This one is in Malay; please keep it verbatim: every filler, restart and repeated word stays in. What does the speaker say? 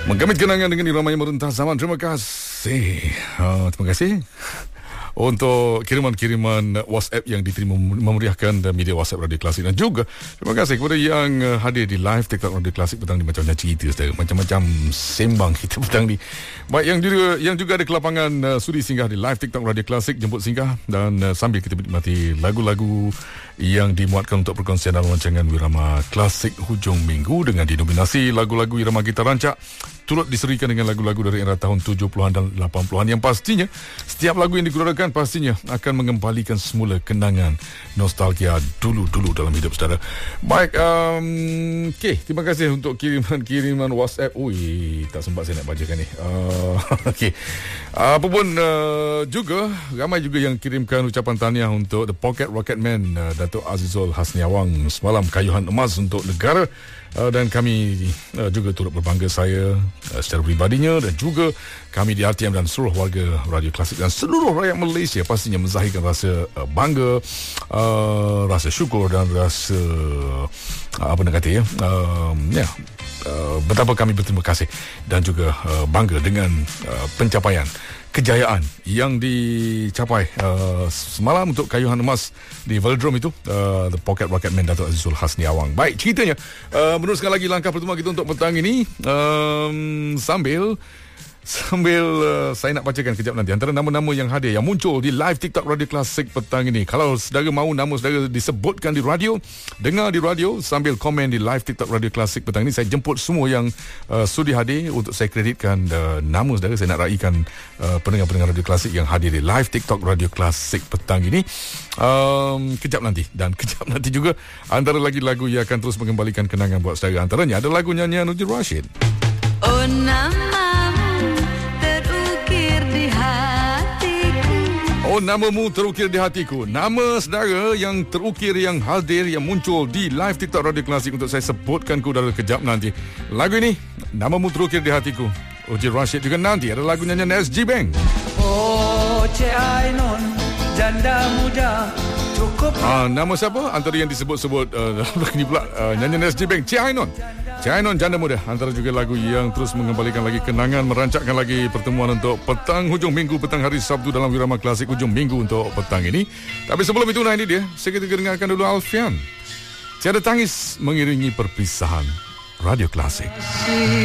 Menggamit kenangan dengan irama yang merentas zaman. Terima kasih. Uh, terima kasih untuk kiriman-kiriman WhatsApp yang diterima memeriahkan media WhatsApp Radio Klasik, dan juga terima kasih kepada yang hadir di live TikTok Radio Klasik petang ni. Macam-macam cerita saudara, macam-macam sembang kita petang ni. Baik, yang juga yang juga ada ke lapangan uh, sudi singgah di live TikTok Radio Klasik, jemput singgah dan uh, sambil kita menikmati lagu-lagu yang dimuatkan untuk perkongsian dalam rancangan Wirama Klasik hujung minggu dengan dinominasi lagu-lagu irama kita rancak turut diserikan dengan lagu-lagu dari era tahun tujuh puluhan dan lapan puluhan yang pastinya setiap lagu yang dikeluarkan pastinya akan mengembalikan semula kenangan nostalgia dulu-dulu dalam hidup saudara. Baik, um, okay, terima kasih untuk kiriman-kiriman WhatsApp. Ui, tak sempat saya nak bacakan ni. Uh, okay. Uh, apa pun uh, juga ramai juga yang kirimkan ucapan tahniah untuk The Pocket Rocket Man, uh, Datuk Azizul Hasniawang semalam kayuhan emas untuk negara. Uh, dan kami uh, juga turut berbangga, saya uh, secara pribadinya dan juga kami di R T M dan seluruh warga Radio Klasik dan seluruh rakyat Malaysia pastinya menzahirkan rasa uh, bangga, uh, rasa syukur dan rasa uh, apa nak kata ya, uh, ya uh, betapa kami berterima kasih dan juga uh, bangga dengan uh, pencapaian kejayaan yang dicapai uh, semalam untuk kayuhan emas di Velodrome itu, uh, The Pocket Rocket Man Datuk Azizul Hasniawang. Baik, ceritanya uh, meneruskan lagi langkah pertama kita untuk petang ini, um, sambil Sambil uh, saya nak bacakan kejap nanti antara nama-nama yang hadir yang muncul di live TikTok Radio Klasik petang ini. Kalau saudara mahu nama saudara disebutkan di radio, dengar di radio sambil komen di live TikTok Radio Klasik petang ini, saya jemput semua yang uh, sudi hadir untuk saya kreditkan uh, nama saudara. Saya nak raikan uh, pendengar-pendengar Radio Klasik yang hadir di live TikTok Radio Klasik petang ini um, kejap nanti. Dan kejap nanti juga antara lagi lagu yang akan terus mengembalikan kenangan buat saudara. Antaranya ada lagu nyanyian Uji Rashid. Oh, nama Oh, namamu terukir di hatiku. Nama saudara yang terukir, yang hadir, yang muncul di live TikTok Radio Klasik untuk saya sebutkan ke udara kejap nanti. Lagu ini, namamu terukir di hatiku, Uji Rashid. Juga nanti ada lagu nyanyian S G Bank. Oh, Cik Ainon, janda muda cukup. Ah, nama siapa? Antara yang disebut-sebut uh, dalam lagu ini pula uh, nyanyian S G Bank, Cik Ainon. Cik Ainon, janda muda. Antara juga lagu yang terus mengembalikan lagi kenangan, merancakkan lagi pertemuan untuk petang hujung minggu, petang hari Sabtu dalam Wirama Klasik hujung minggu untuk petang ini. Tapi sebelum itu, nah ini dia, saya kita dengarkan dulu Alfian. Tiada tangis mengiringi perpisahan. Radio Klasik.